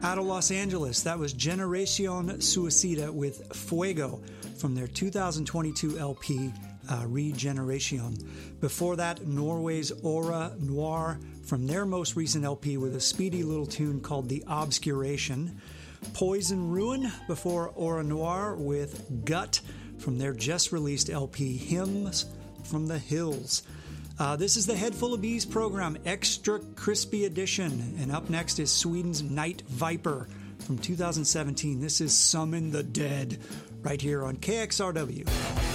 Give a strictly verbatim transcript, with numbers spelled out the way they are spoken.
Out of Los Angeles, that was Generación Suicida with Fuego from their two thousand twenty-two L P, uh, Regeneration. Before that, Norway's Aura Noir from their most recent L P with a speedy little tune called The Obscuration. Poison Ruin before Aura Noir with Gut from their just-released L P, Hymns from the Hills. Uh, this is the Head Full of Bees program, Extra Crispy Edition. And up next is Sweden's Night Viper from two thousand seventeen. This is Summon the Dead right here on K X R W.